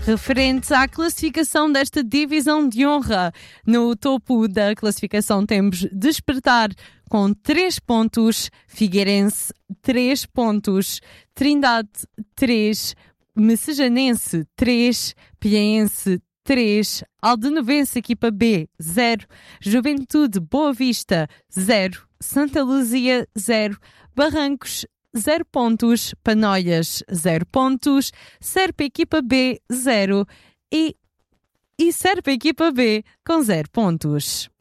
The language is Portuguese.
referentes à classificação desta divisão de honra. No topo da classificação temos Despertar com 3 pontos, Figueirense 3 pontos, Trindade 3, Messejanense 3, Piaense 3, Aldenovense equipa B 0, Juventude Boa Vista 0, Santa Luzia 0, Barrancos 0 pontos, Panóias 0 pontos, Serpa equipa B 0 e Serpa equipa B com 0 pontos.